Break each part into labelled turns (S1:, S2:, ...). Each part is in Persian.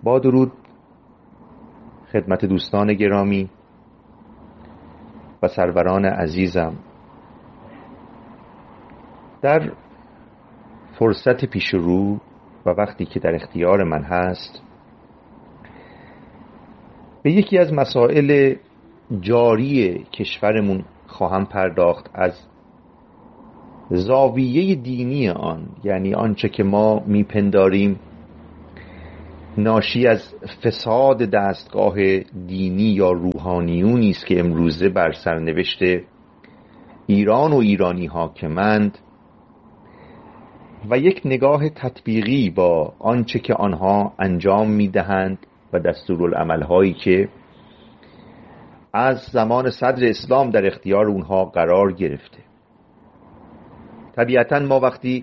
S1: با درود خدمت دوستان گرامی و سروران عزیزم، در فرصت پیش رو و وقتی که در اختیار من هست به یکی از مسائل جاری کشورمون خواهم پرداخت از زاویه دینی آن، یعنی آنچه که ما میپنداریم ناشی از فساد دستگاه دینی یا روحانیونی است که امروزه بر سرنوشت ایران و ایرانی حاکمند، و یک نگاه تطبیقی با آنچه که آنها انجام میدهند و دستورالعمل‌هایی که از زمان صدر اسلام در اختیار اونها قرار گرفته. طبیعتاً ما وقتی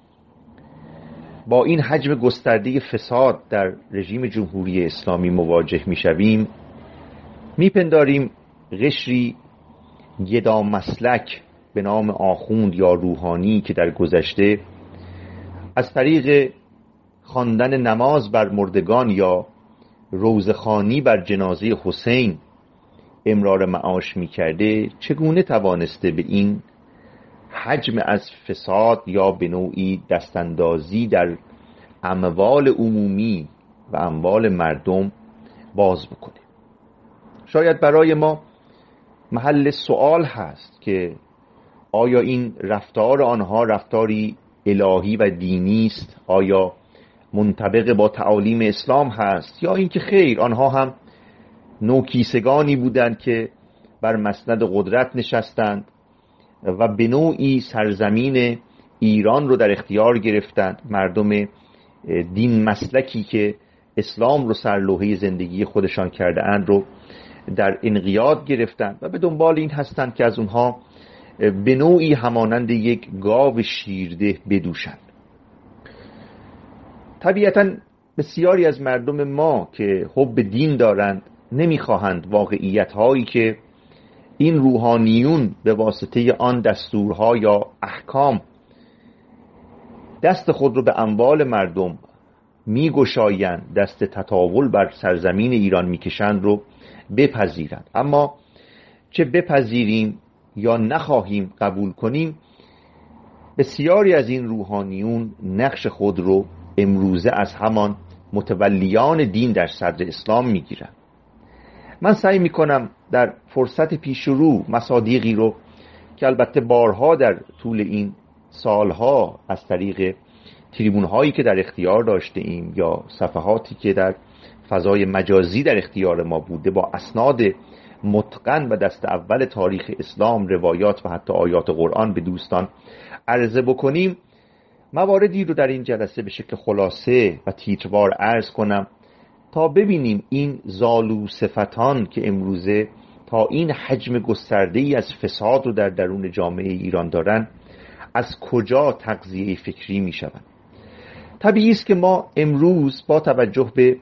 S1: با این حجم گسترده فساد در رژیم جمهوری اسلامی مواجه میشویم، میپنداریم قشری گدا مسلک به نام آخوند یا روحانی که در گذشته از طریق خواندن نماز بر مردگان یا روزخوانی بر جنازه حسین امرار معاش میکرده، چگونه توانسته به این حجم از فساد یا به نوعی دستاندازی در اموال عمومی و اموال مردم باز بکنه. شاید برای ما محل سوال هست که آیا این رفتار آنها رفتاری الهی و دینی است؟ آیا منطبق با تعالیم اسلام هست؟ یا اینکه خیر، آنها هم نوکیسگانی بودند که بر مسند قدرت نشستند و به نوعی سرزمین ایران رو در اختیار گرفتند، مردم دین مسلکی که اسلام رو سرلوحه زندگی خودشان کرده اند رو در انقیاد گرفتند و به دنبال این هستند که از اونها به نوعی همانند یک گاو شیرده بدوشند. طبیعتاً بسیاری از مردم ما که حب دین دارند نمیخواهند واقعیت هایی که این روحانیون به واسطه آن دستورها یا احکام دست خود رو به اموال مردم میگشایند، دست تطاول بر سرزمین ایران میکشند رو بپذیرند. اما چه بپذیریم یا نخواهیم قبول کنیم، بسیاری از این روحانیون نقش خود رو امروزه از همان متولیان دین در صدر اسلام میگیرند. من سعی میکنم در فرصت پیش رو مصادیقی رو که البته بارها در طول این سالها از طریق تریبونهایی که در اختیار داشته ایم یا صفحاتی که در فضای مجازی در اختیار ما بوده با اسناد متقن و دست اول تاریخ اسلام، روایات و حتی آیات قرآن به دوستان عرضه بکنیم، مواردی رو در این جلسه به شکل خلاصه و تیتروار عرض کنم تا ببینیم این زالو صفتان که امروزه تا این حجم گسترده‌ای از فساد رو در درون جامعه ایران دارن از کجا تغذیه فکری می شوند. طبیعی است که ما امروز با توجه به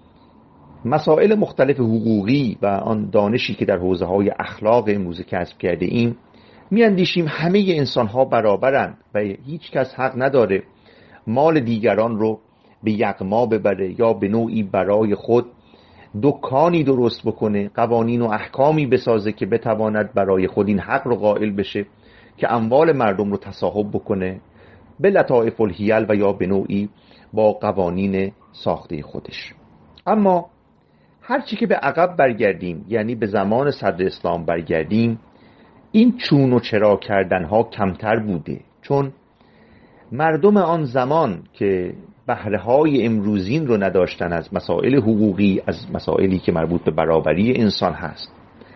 S1: مسائل مختلف حقوقی و آن دانشی که در حوزه‌های اخلاق امروزه کسب کرده ایم می اندیشیم همه انسان‌ها برابرند و هیچ کس حق نداره مال دیگران رو به یغما ببره یا به نوعی برای خود دکانی درست بکنه، قوانین و احکامی بسازه که بتواند برای خود این حق رو قائل بشه که اموال مردم رو تصاحب بکنه به لطائف الحیل و یا به نوعی با قوانین ساخته خودش. اما هرچی که به عقب برگردیم، یعنی به زمان صدر اسلام برگردیم، این چون و چرا کردنها کمتر بوده، چون مردم آن زمان که بهره‌های امروزین رو نداشتن از مسائل حقوقی، از مسائلی که مربوط به برابری انسان هست،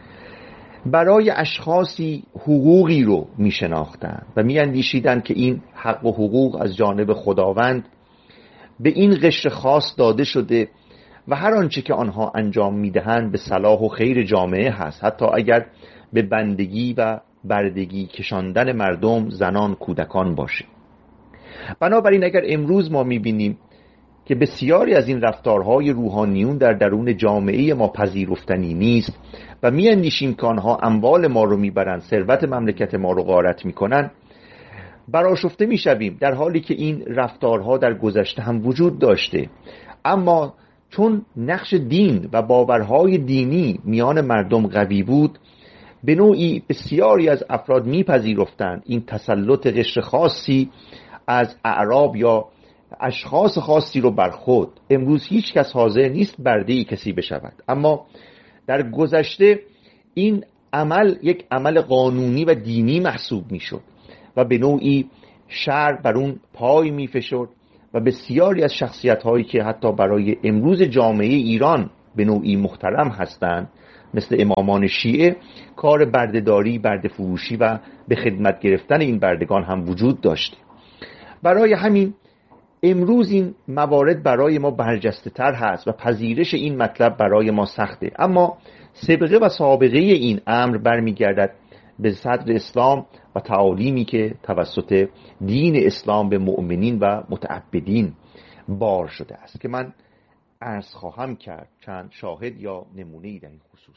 S1: برای اشخاصی حقوقی رو می شناختن و می اندیشیدن که این حق و حقوق از جانب خداوند به این قشر خاص داده شده و هر آنچه که آنها انجام می دهند به صلاح و خیر جامعه هست، حتی اگر به بندگی و بردگی کشاندن مردم، زنان، کودکان باشه. بنابراین اگر امروز ما میبینیم که بسیاری از این رفتارهای روحانیون در درون جامعه ما پذیرفتنی نیست و میاندیشیم که آنها اموال ما رو میبرن، ثروت مملکت ما رو غارت میکنن، برآشفته میشویم، در حالی که این رفتارها در گذشته هم وجود داشته. اما چون نقش دین و باورهای دینی میان مردم قوی بود، به نوعی بسیاری از افراد میپذیرفتند این تسلط قشر خاصی از اعراب یا اشخاص خاصی رو بر خود. امروز هیچ کس حاضر نیست برده‌ای کسی بشود، اما در گذشته این عمل یک عمل قانونی و دینی محسوب میشد و به نوعی شرع بر اون پای میفشرد و بسیاری از شخصیت‌هایی که حتی برای امروز جامعه ایران به نوعی محترم هستند، مثل امامان شیعه، کار بردهداری، برده فروشی و به خدمت گرفتن این بردگان هم وجود داشته. برای همین امروز این موارد برای ما برجسته تر هست و پذیرش این مطلب برای ما سخته، اما سابقه و سابقه این امر برمیگردد به صدر اسلام و تعالیمی که توسط دین اسلام به مؤمنین و متعبدین بار شده است که من عرض خواهم کرد چند شاهد یا نمونه‌ای در این خصوص.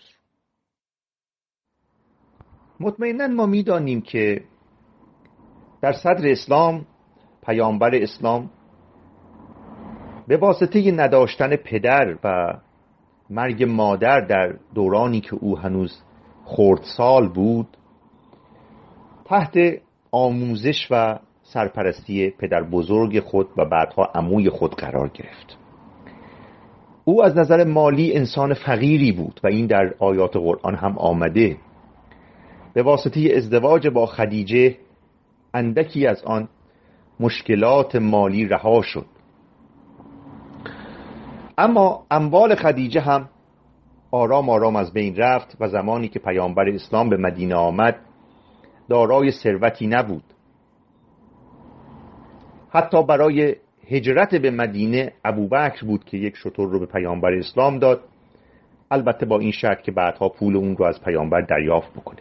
S1: مطمئناً ما می‌دانیم که در صدر اسلام پیامبر اسلام به واسطه نداشتن پدر و مرگ مادر در دورانی که او هنوز خردسال بود، تحت آموزش و سرپرستی پدر بزرگ خود و بعدها عموی خود قرار گرفت. او از نظر مالی انسان فقیری بود و این در آیات قرآن هم آمده. به واسطه ازدواج با خدیجه اندکی از آن مشکلات مالی رها شد، اما اموال خدیجه هم آرام آرام از بین رفت و زمانی که پیامبر اسلام به مدینه آمد دارای ثروتی نبود. حتی برای هجرت به مدینه ابوبکر بود که یک شتر رو به پیامبر اسلام داد، البته با این شرط که بعدها پول اون رو از پیامبر دریافت بکنه.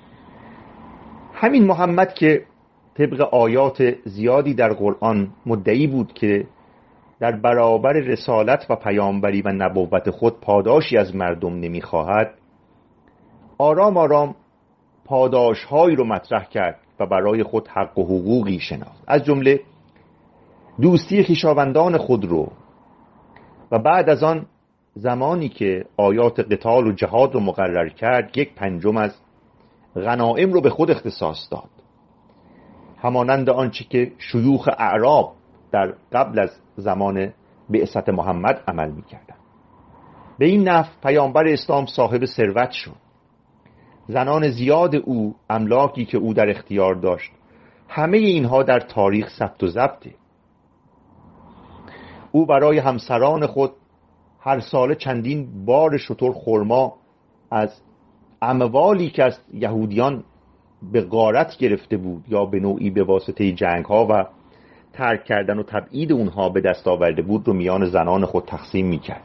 S1: همین محمد که طبق آیات زیادی در قرآن مدعی بود که در برابر رسالت و پیامبری و نبوت خود پاداشی از مردم نمیخواهد، آرام آرام پاداشهایی رو مطرح کرد و برای خود حق و حقوقی شناخت، از جمله دوستی خویشاوندان خود رو، و بعد از آن زمانی که آیات قتال و جهاد رو مقرر کرد 1/5 از غنایم رو به خود اختصاص داد، همانند آنچه که شیوخ اعراب در قبل از زمان بعثت محمد عمل می‌کردند. به این نحو پیامبر اسلام صاحب ثروت شد. زنان زیاد او، املاکی که او در اختیار داشت، همه اینها در تاریخ ثبت و ضبطه. او برای همسران خود هر ساله چندین بار شتر خرما از اموالی که از یهودیان به غارت گرفته بود یا به نوعی به واسطه جنگ‌ها و ترک کردن و تبعید اونها به دست آورده بود رو میان زنان خود تقسیم میکرد.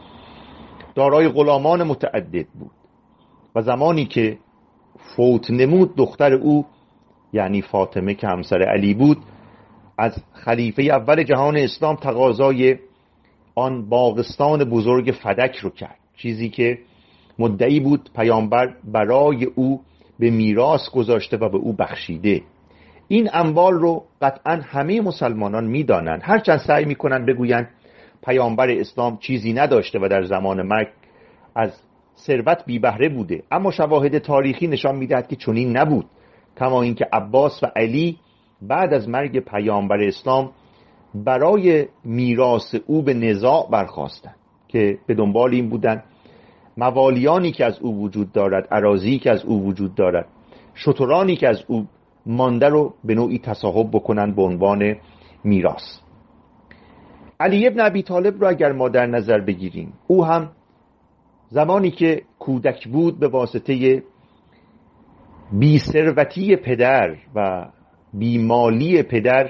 S1: دارای غلامان متعدد بود و زمانی که فوت نمود دختر او یعنی فاطمه که همسر علی بود، از خلیفه اول جهان اسلام تقاضای آن باغستان بزرگ فدک رو کرد، چیزی که مدعی بود پیامبر برای او به میراث گذاشته و به او بخشیده. این اموال رو قطعا همه مسلمانان میدانند، هرچند سعی میکنن بگویند پیامبر اسلام چیزی نداشته و در زمان مرگ از ثروت بی بهره بوده، اما شواهد تاریخی نشان میدهد که چنین نبود، کما اینکه عباس و علی بعد از مرگ پیامبر اسلام برای میراث او به نزاع برخاستند که به دنبال این بودند موالیانی که از او وجود دارد، اراضی که از او وجود دارد، شترانی که از او مانده رو به نوعی تصاحب بکنند به عنوان میراث. علی ابن ابی طالب رو اگر ما در نظر بگیریم، او هم زمانی که کودک بود به واسطه بی ثروتی پدر و بی مالی پدر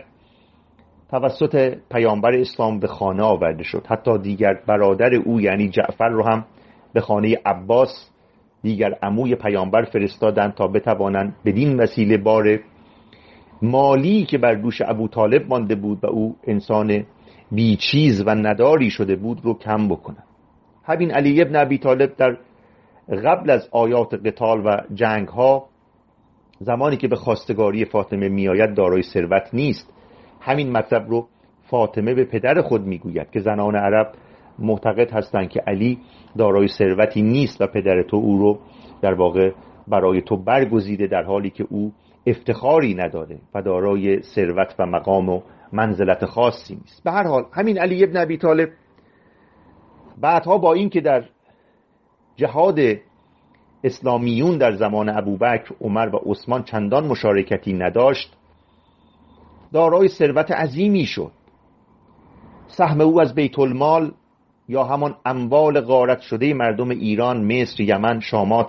S1: توسط پیامبر اسلام به خانه آورده شد. حتی دیگر برادر او یعنی جعفر رو هم به خانه عباس دیگر عموی پیامبر فرستادند تا بتوانند بدین وسیله بار مالی که بر دوش ابو طالب مانده بود و او انسان بی چیز و نداری شده بود رو کم بکنند. همین علی ابن ابی طالب در قبل از آیات قتال و جنگ ها، زمانی که به خواستگاری فاطمه میآید دارای ثروت نیست. همین مطلب رو فاطمه به پدر خود میگوید که زنان عرب معتقد هستند که علی دارای ثروتی نیست و پدر تو او رو در واقع برای تو برگزیده، در حالی که او افتخاری نداره و دارای ثروت و مقام و منزلت خاصی نیست. به هر حال همین علی ابن ابی طالب بعدها با این که در جهاد اسلامیون در زمان ابوبکر، عمر و عثمان چندان مشارکتی نداشت، دارای ثروت عظیمی شد. سهم او از بیت المال یا همان اموال غارت شده مردم ایران، مصر، یمن، شامات